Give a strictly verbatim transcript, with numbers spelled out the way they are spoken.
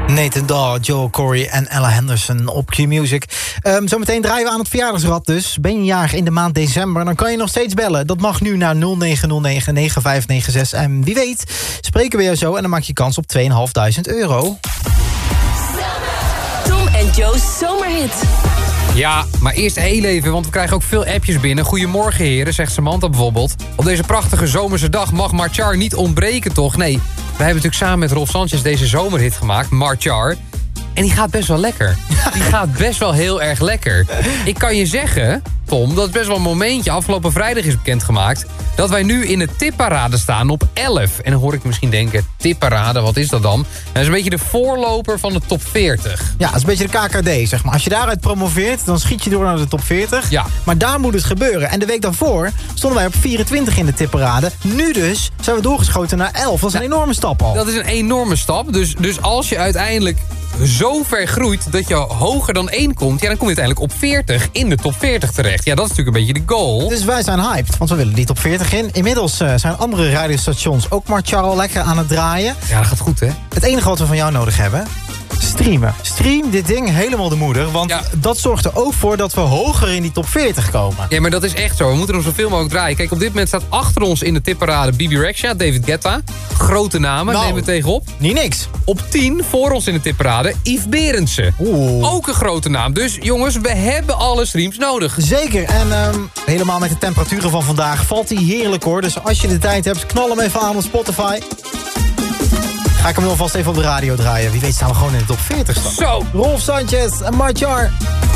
Nathan Dawe, Joel Corey en Ella Henderson op Q-Music. Um, zometeen draaien we aan het verjaardagsrad dus. Ben je jarig in de maand december, dan kan je nog steeds bellen. Dat mag nu naar nul negen nul negen negen vijf negen zes. En wie weet spreken we jou zo en dan maak je kans op tweeduizend vijfhonderd euro. Tom en Joe's zomerhit. Ja, maar eerst heel even, want we krijgen ook veel appjes binnen. Goedemorgen heren, zegt Samantha bijvoorbeeld. Op deze prachtige zomerse dag mag Marchar niet ontbreken, toch? Nee, wij hebben natuurlijk samen met Rolf Sanchez deze zomerhit gemaakt, Marchar. En die gaat best wel lekker. Die gaat best wel heel erg lekker. Ik kan je zeggen, Tom, dat is best wel een momentje. Afgelopen vrijdag is bekendgemaakt dat wij nu in de tipparade staan op elf. En dan hoor ik misschien denken, tipparade, wat is dat dan? Dat is een beetje de voorloper van de top veertig. Ja, dat is een beetje de K K D, zeg maar. Als je daaruit promoveert, dan schiet je door naar de top veertig. Ja. Maar daar moet het gebeuren. En de week daarvoor stonden wij op vierentwintig in de tipparade. Nu dus zijn we doorgeschoten naar elf. Dat is een enorme stap al. Dat is een enorme stap. Dus, dus als je uiteindelijk zo ver groeit dat je hoger dan één komt, ja, dan kom je uiteindelijk op veertig in de top veertig terecht. Ja, dat is natuurlijk een beetje de goal. Dus wij zijn hyped, want we willen die top veertig in. Inmiddels uh, zijn andere radiostations ook Marchar al lekker aan het draaien. Ja, dat gaat goed, hè? Het enige wat we van jou nodig hebben, streamen. Stream dit ding helemaal de moeder, want ja. dat zorgt er ook voor dat we hoger in die top veertig komen. Ja, maar dat is echt zo. We moeten hem zoveel mogelijk draaien. Kijk, op dit moment staat achter ons in de tipparade B B Rexha, David Guetta. Grote namen, nou, nemen we tegenop. Niet niks. Op tien, voor ons in de tipparade, Yves Berendsen. Oeh. Ook een grote naam. Dus jongens, we hebben alle streams nodig. Zeker. En um, helemaal met de temperaturen van vandaag valt hij heerlijk hoor. Dus als je de tijd hebt, knal hem even aan op Spotify. Ga ik hem alvast even op de radio draaien. Wie weet staan we gewoon in de top veertig. Zo. Rolf Sanchez en Marchar.